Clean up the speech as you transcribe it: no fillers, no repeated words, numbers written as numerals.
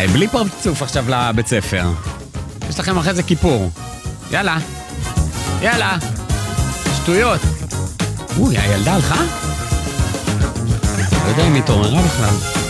די, בלי פרצוף עכשיו לבית ספר. יש לכם אחרי זה כיפור. יאללה. יאללה. שטויות. הילדה הלכה? לא יודע אם היא התעוררה בכלל.